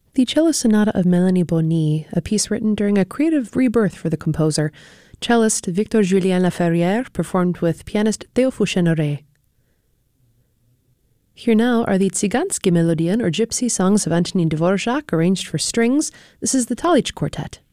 The Cello Sonata of Melanie Bonny, a piece written during a creative rebirth for the composer. Cellist Victor Julien Laferrière performed with pianist Theo Fouché-Noré. Here now are the Zyganskie Melodien, or Gypsy Songs of Antonin Dvorak, arranged for strings. This is the Talich Quartet.